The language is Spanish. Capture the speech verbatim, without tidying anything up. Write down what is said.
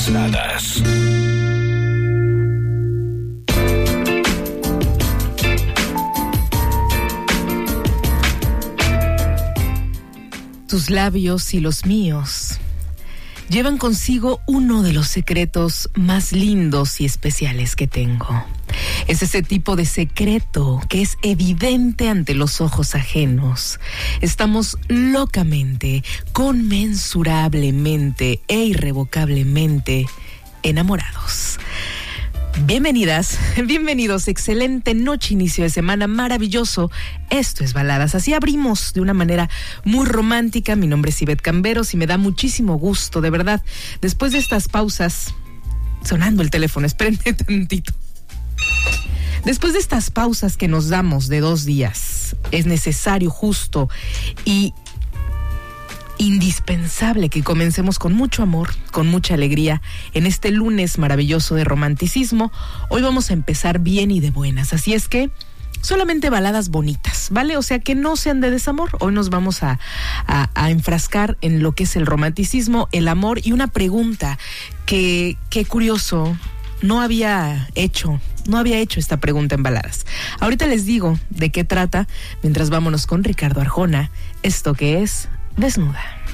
Baladas. Tus labios y los míos llevan consigo uno de los secretos más lindos y especiales que tengo. Es ese tipo de secreto que es evidente ante los ojos ajenos. Estamos locamente, conmensurablemente e irrevocablemente enamorados. Bienvenidas, bienvenidos, excelente noche, inicio de semana maravilloso. Esto es Baladas, así abrimos de una manera muy romántica. Mi nombre es Ivette Camberos y me da muchísimo gusto, de verdad. Después de estas pausas, sonando el teléfono, espérenme tantito. Después de estas pausas que nos damos de dos días, es necesario, justo y indispensable que comencemos con mucho amor, con mucha alegría, en este lunes maravilloso de romanticismo. Hoy vamos a empezar bien y de buenas, así es que solamente baladas bonitas, ¿vale? O sea, que no sean de desamor. Hoy nos vamos a, a, a enfrascar en lo que es el romanticismo, el amor y una pregunta que, qué curioso, no había hecho, no había hecho esta pregunta en Baladas. Ahorita les digo de qué trata, mientras vámonos con Ricardo Arjona, esto que es Desnuda.